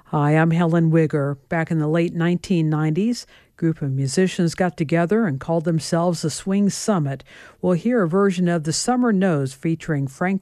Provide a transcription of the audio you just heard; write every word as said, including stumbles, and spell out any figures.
Hi, I'm Helen Wigger. Back in the late nineteen nineties, a group of musicians got together and called themselves the Swing Summit. We'll hear a version of The Summer Knows featuring Frank